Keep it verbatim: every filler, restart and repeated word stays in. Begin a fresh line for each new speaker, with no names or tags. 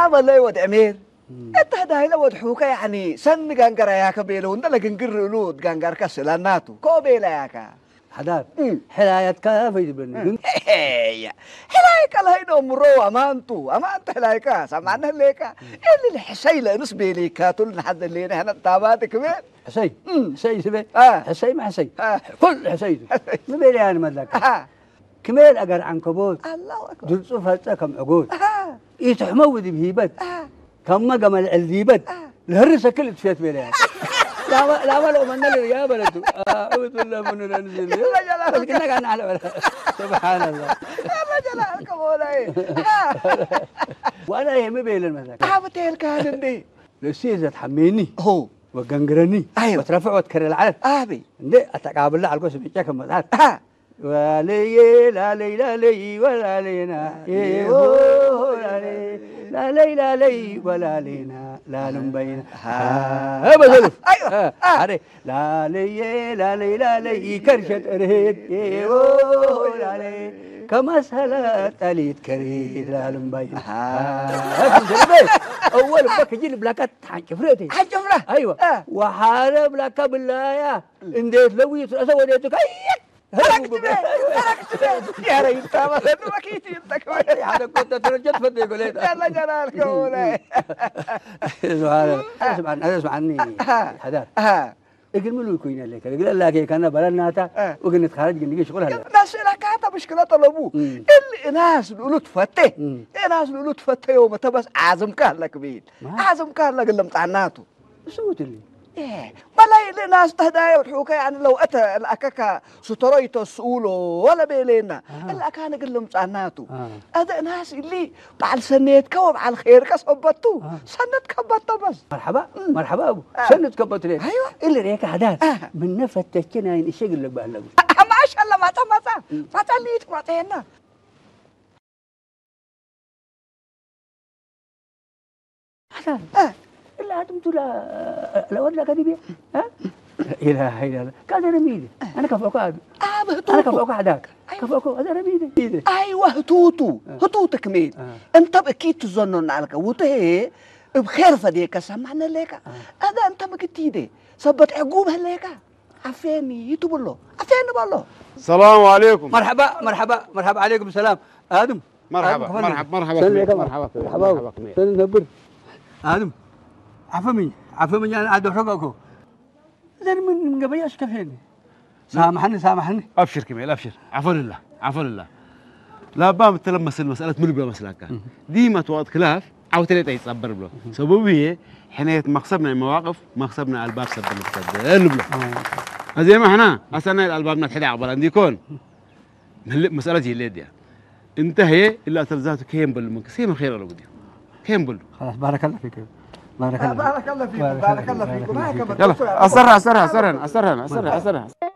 عمل لي ود أمير أنت هذا هلا ود حوكا يعني سن جانجر يا كبيلو وندلا جنجر لود جانجر كسل الناتو كوبيلا يا كا
حداد حلاية كافي بن
هي حلايك الله ينو مرو أمانتو أمانت حلايك سمعنا ليك اللي الحسيلة نسبي لي كاتل لحد اللي هنا تابات كمان
حسين حسين سبي
آه.
حسين ما حسين
آه.
كل حسين ما بيلي أنا مدلك كمال أجر عنكبوت
الله أكبر
دول فتى كم عقود يتحمود بهيبت كم ما جمل الذيبت الهرسة كلت فيت بيلي لا لا ولا من اللي يا بلد أعوذ بالله من الأنزل بس كنا قاعد على سبحان الله
ما جلالك مولاي
وأنا يهمي بيل المساك
عابتين كان دي
لسيزة تحميني
هو
وجنجرني
أيوة
وترفع وتكرر العلف
أبي
عندي أتقابل على القصة بيجاك مزعل ولي لا لي لا لي ولا لينا لا لي لا لي لا لي ولا لينا لا نبين ها بزلف
أيوة
هذه لا لي لا لي لا لي كرشة أرهد لا لي كما سهلت أليت كريد لا نبين ها أول بك يجي بلاكات حنجفرتي
حنجفرة
أيوة وحارب لك بالله إنديت لوي أسوديتك
تركت بيه تركت بيه يا ريت ما ما كيتي انت كمان
هذا كنت ترجت فدي قلت
يلا جلالك مولاي
سبحان اسمع هذا اسمعني هذا اقل ملو يكون لك اقل لك كان بلنا تا وقلت خارج قلنا شغل هلا
ناس لك هذا مشكله طلبوه اللي ناس نقولوا تفتح ناس نقولوا تفتح يوم تبس عازم كان لك بيت عازم كان لك اللي مطعناته
سوت اللي
إيه بلاي لناس تهدايا وتحوكا يعني لو أتى الأكاكا ستريت السؤولو ولا بيلينا آه. الأكان قل مصعناتو هذا آه. ناس اللي بعد سنة كوب على الخير كسبتو آه. سنة كبتو بس
مرحبا مم. مرحبا أبو آه. سنة كبتو ليه
أيوة
اللي ريك عداد آه. من نفتشنا إن الشيء اللي بقلبه
ما شاء الله ما تمسا ما تليت ما تهنا
حسن آه. لا تمتو لا لا ولا كذي ها إله إلا الله كذا رميدي أنا كفوك هذا أنا كفوك هذاك كفوك هذا رميدي
أيوة هتوتو هتوتو كميل أنت أكيد تظنون عليك وته بخير فديك سمعنا لك هذا أنت ما كتيدي صبت عقوب هليك عفاني يتبلو عفاني بالله
السلام عليكم
مرحبا مرحبا مرحبا عليكم السلام آدم
مرحبا مرحبا مرحبا مرحبا
مرحبا سنبر آدم عفمي عفمي أنا عاد حقكم زين من قبل إيش كفيني سامحني سامحني
أبشر كميل أبشر عفوا لله عفوا لله لا بام تلمس المسألة ملي بلا مسلاك ديما تواد خلاف أو تلي تيصبر بلو سببه حنيت مقصبنا المواقف مقصبنا الباب سب المستقبل بلو زي ما إحنا أصلا الألباب نتحدى عبارة عن ديكون مسألة هي اللي انتهي إلا تلزات كيم بل من كسيم خير لو بدي كيم بل
خلاص بارك الله فيك بارك الله
بارك الله فيكم بارك الله فيكم
يلا أسرع أسرع أسرع أسرع أسرع أسرع